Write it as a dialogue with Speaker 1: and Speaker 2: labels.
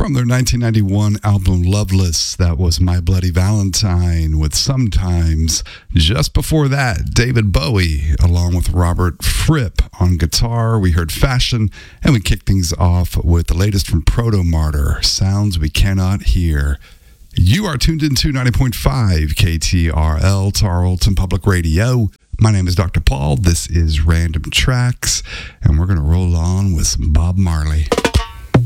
Speaker 1: From their 1991 album Loveless, that was My Bloody Valentine with Sometimes. Just before that, David Bowie, along with Robert Fripp on guitar. We heard Fashion, and we kicked things off with the latest from Proto Martyr, Sounds We Cannot Hear. You are tuned into 90.5 KTRL, Tarleton Public Radio. My name is Dr. Paul. This is Random Tracks, and we're going to roll on with some Bob Marley.